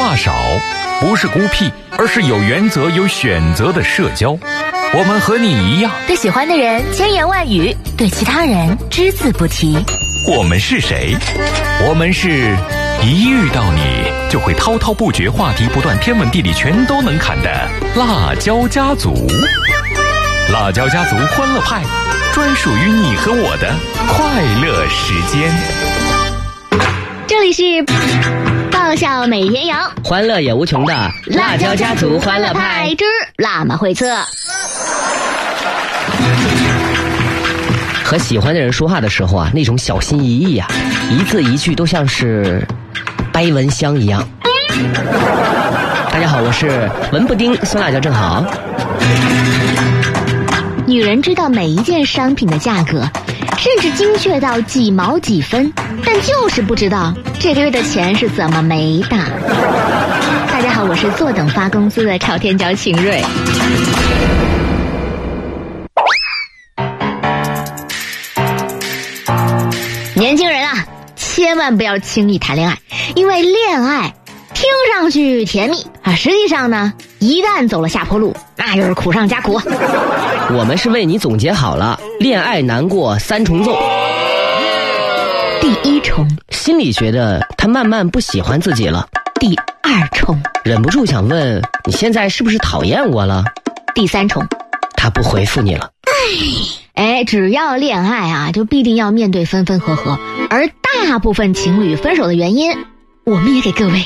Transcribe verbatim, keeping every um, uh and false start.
话少，不是孤僻，而是有原则、有选择的社交。我们和你一样， 对喜欢的人千言万语，对其他人只字不提。 我们是谁？我们是一遇到你就会滔滔不绝，话题不断，天文地理全都能侃的辣椒家族。辣椒家族欢乐派，专属于你和我的快乐时间。 这里是爆笑每天有， 欢乐也无穷的辣椒家族欢乐派之辣妈会测。 和喜欢的人说话的时候啊，那种小心翼翼啊，一字一句都像是掰蚊香一样。大家好，我是文布丁酸辣椒正好。 女人知道每一件商品的价格，甚至精确到几毛几分，但就是不知道这个月的钱是怎么没的。大家好，我是坐等发工资的朝天椒秦瑞。年轻人啊，千万不要轻易谈恋爱，因为恋爱听上去甜蜜啊，实际上呢，一旦走了下坡路，那就是苦上加苦。 我们是为你总结好了恋爱难过三重奏。 第一重， 心里觉得他慢慢不喜欢自己了。 第二重， 忍不住想问你现在是不是讨厌我了。 第三重， 他不回复你了。 哎，只要恋爱啊，就必定要面对分分合合，而大部分情侣分手的原因，我们也给各位